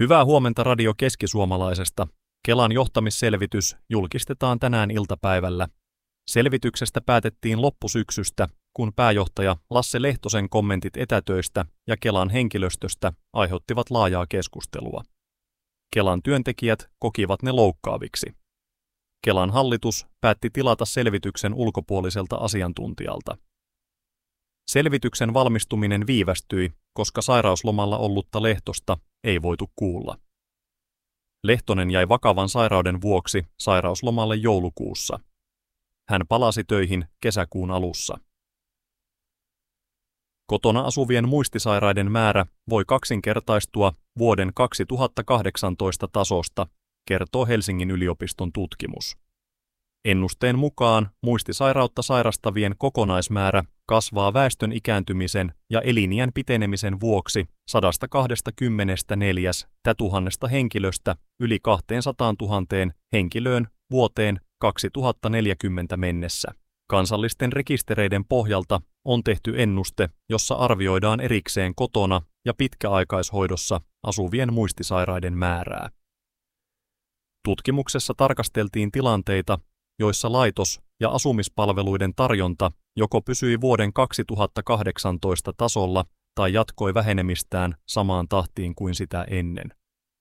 Hyvää huomenta Radio Keski-Suomalaisesta. Kelan johtamisselvitys julkistetaan tänään iltapäivällä. Selvityksestä päätettiin loppusyksystä, kun pääjohtaja Lasse Lehtosen kommentit etätöistä ja Kelan henkilöstöstä aiheuttivat laajaa keskustelua. Kelan työntekijät kokivat ne loukkaaviksi. Kelan hallitus päätti tilata selvityksen ulkopuoliselta asiantuntijalta. Selvityksen valmistuminen viivästyi, koska sairauslomalla ollutta Lehtosta ei voitu kuulla. Lehtonen jäi vakavan sairauden vuoksi sairauslomalle joulukuussa. Hän palasi töihin kesäkuun alussa. Kotona asuvien muistisairaiden määrä voi kaksinkertaistua vuoden 2018 tasosta, kertoo Helsingin yliopiston tutkimus. Ennusteen mukaan muistisairautta sairastavien kokonaismäärä kasvaa väestön ikääntymisen ja eliniän pitenemisen vuoksi 124 000 henkilöstä yli 200 000 henkilöön vuoteen 2040 mennessä. Kansallisten rekistereiden pohjalta on tehty ennuste, jossa arvioidaan erikseen kotona ja pitkäaikaishoidossa asuvien muistisairaiden määrää. Tutkimuksessa tarkasteltiin tilanteita, joissa laitos- ja asumispalveluiden tarjonta joko pysyi vuoden 2018 tasolla tai jatkoi vähenemistään samaan tahtiin kuin sitä ennen.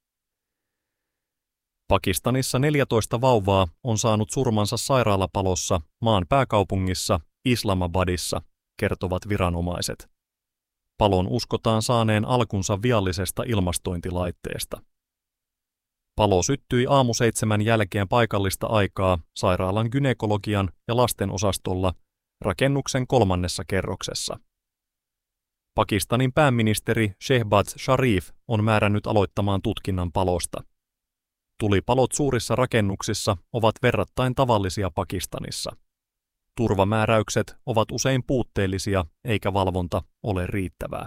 Pakistanissa 14 vauvaa on saanut surmansa sairaalapalossa maan pääkaupungissa Islamabadissa, kertovat viranomaiset. Palon uskotaan saaneen alkunsa viallisesta ilmastointilaitteesta. Palo syttyi 6:07 jälkeen paikallista aikaa sairaalan gynekologian ja lastenosastolla rakennuksen 3. kerroksessa. Pakistanin pääministeri Shehbaz Sharif on määrännyt aloittamaan tutkinnan palosta. Tulipalot suurissa rakennuksissa ovat verrattain tavallisia Pakistanissa. Turvamääräykset ovat usein puutteellisia eikä valvonta ole riittävää.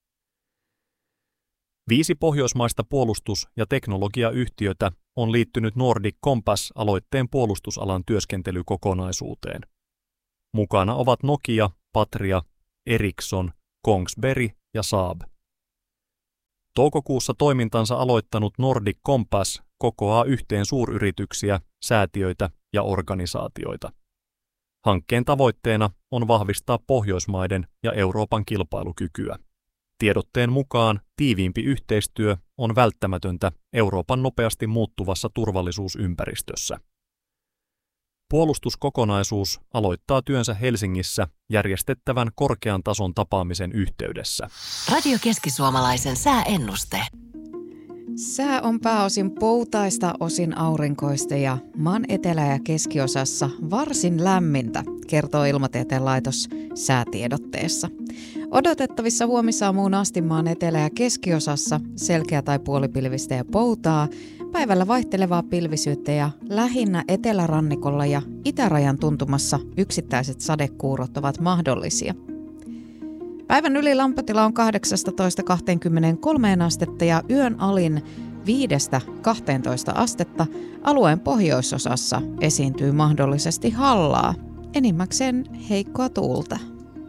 5 pohjoismaista puolustus- ja teknologiayhtiötä on liittynyt Nordic Compass-aloitteen puolustusalan työskentelykokonaisuuteen. Mukana ovat Nokia, Patria, Ericsson, Kongsberg ja Saab. Toukokuussa toimintansa aloittanut Nordic Compass kokoaa yhteen suuryrityksiä, säätiöitä ja organisaatioita. Hankkeen tavoitteena on vahvistaa Pohjoismaiden ja Euroopan kilpailukykyä. Tiedotteen mukaan tiiviimpi yhteistyö on välttämätöntä Euroopan nopeasti muuttuvassa turvallisuusympäristössä. Puolustuskokonaisuus aloittaa työnsä Helsingissä järjestettävän korkean tason tapaamisen yhteydessä. Radio Keski-Suomalaisen sääennuste. Sää on pääosin poutaista, osin aurinkoista ja maan etelä- ja keskiosassa varsin lämmintä, kertoo Ilmatieteen laitos säätiedotteessa. Odotettavissa huomisaamuun asti maan etelä- ja keskiosassa selkeä tai puolipilvistä ja poutaa, päivällä vaihtelevaa pilvisyyttä ja lähinnä etelärannikolla ja itärajan tuntumassa yksittäiset sadekuurot ovat mahdollisia. Päivän ylilämpötila on 18–23 astetta ja yön alin 5–12 astetta. Alueen pohjoisosassa esiintyy mahdollisesti hallaa, enimmäkseen heikkoa tuulta.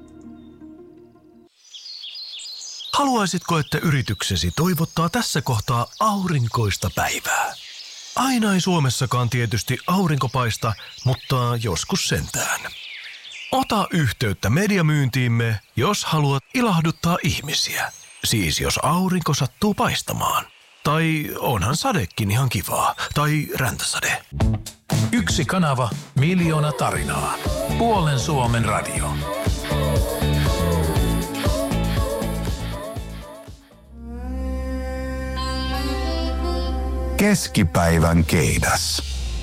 Haluaisitko, että yrityksesi toivottaa tässä kohtaa aurinkoista päivää? Aina ei Suomessakaan tietysti aurinko paista, mutta joskus sentään. Ota yhteyttä mediamyyntiimme, jos haluat ilahduttaa ihmisiä. Siis jos aurinko sattuu paistamaan. Tai onhan sadekin ihan kivaa. Tai räntäsade. Yksi kanava, miljoona tarinaa. Puolen Suomen radio. Keskipäivän keidas.